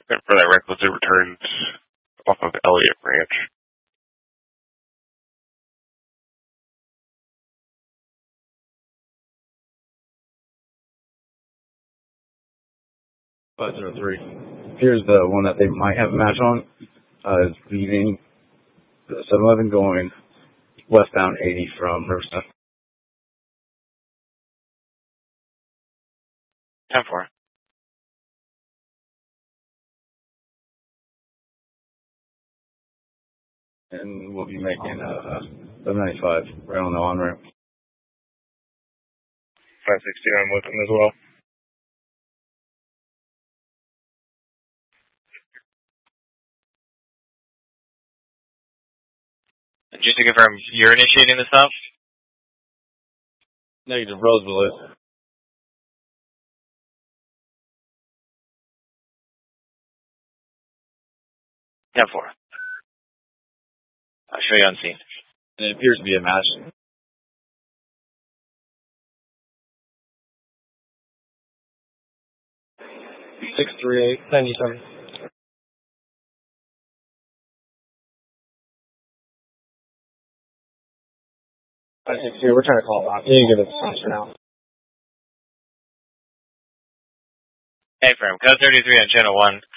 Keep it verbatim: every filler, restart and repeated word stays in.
for that recklessly returned off of Elliott Ranch. five zero three. Here's the one that they might have a match on. Uh, is leaving the seven eleven going westbound eighty from Riverside. ten four. And we'll be making uh, seven ninety-five right on the on-ramp. five sixty-nine with them as well. Just to confirm, you're initiating the stop? Negative, Roseville is. ten four. I'll show you on scene. And it appears to be a match. six three eight ninety-seven. five six two, we're trying to call it off. You can give it a for now. Hey, firm. Code thirty-three on channel one.